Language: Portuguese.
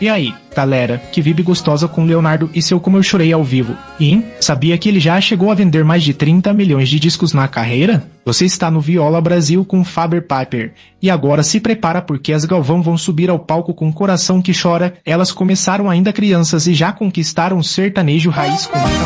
E aí, galera, que vibe gostosa com Leonardo e seu Como Eu Chorei ao vivo. E, sabia que ele já chegou a vender mais de 30 milhões de discos na carreira? Você está no Viola Brasil com Faber Piper. E agora se prepara porque as Galvão vão subir ao palco com Coração que Chora. Elas começaram ainda crianças e já conquistaram o sertanejo raiz com